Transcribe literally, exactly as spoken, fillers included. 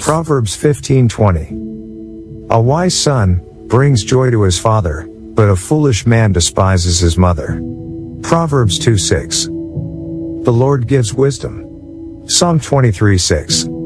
Proverbs fifteen twenty. A wise son brings joy to his father, but a foolish man despises his mother. Proverbs two six. The Lord gives wisdom. Psalm twenty-three six.